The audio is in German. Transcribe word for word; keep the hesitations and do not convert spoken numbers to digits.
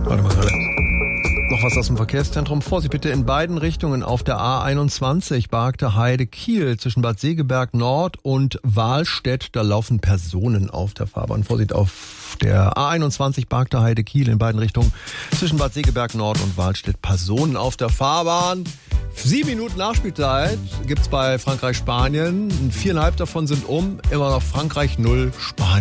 Warte mal gerade. Noch was aus dem Verkehrszentrum. Vorsicht bitte in beiden Richtungen auf der A einundzwanzig, Bargte Heide Kiel, zwischen Bad Segeberg Nord und Wahlstedt. Da laufen Personen auf der Fahrbahn. Vorsicht auf der A einundzwanzig, Bargte Heide Kiel in beiden Richtungen, zwischen Bad Segeberg Nord und Wahlstedt. Personen auf der Fahrbahn. Sieben Minuten Nachspielzeit gibt's bei Frankreich-Spanien. Viereinhalb davon sind um. Immer noch Frankreich null, Spanien